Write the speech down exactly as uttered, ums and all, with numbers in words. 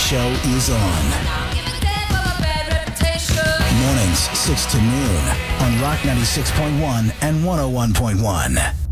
show is on. Mornings, six to noon on Rock ninety-six point one and one oh one point one.